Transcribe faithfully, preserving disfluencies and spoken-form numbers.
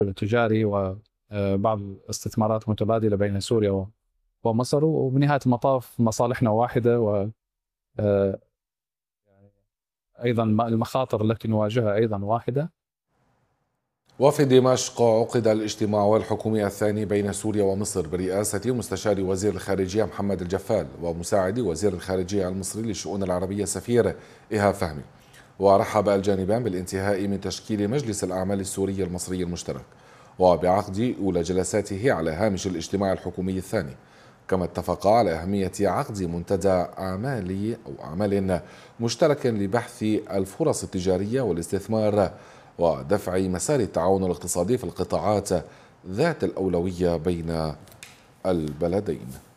التجاري وبعض الاستثمارات متبادلة بين سوريا ومصر، وبنهاية المطاف مصالحنا واحدة، و أيضا المخاطر التي نواجهها أيضا واحدة. وفي دمشق عقد الاجتماع الحكومي الثاني بين سوريا ومصر برئاسة مستشار وزير الخارجية محمد الجفال ومساعد وزير الخارجية المصري للشؤون العربية سفير إيهاب فهمي. ورحب الجانبان بالانتهاء من تشكيل مجلس الأعمال السوري المصري المشترك وبعقد أولى جلساته على هامش الاجتماع الحكومي الثاني، كما اتفقا على أهمية عقد منتدى أعمال أو أعمال مشترك لبحث الفرص التجارية والاستثمار ودفع مسار التعاون الاقتصادي في القطاعات ذات الأولوية بين البلدين.